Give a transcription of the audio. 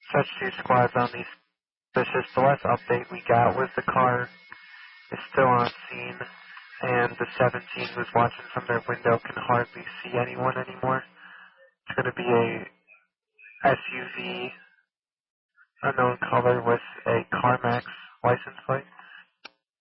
Such 2 squads on these suspicious. The last update we got was the car is still on scene, and the 17 who's watching from their window can hardly see anyone anymore. It's going to be a SUV, unknown color with a CarMax license plate.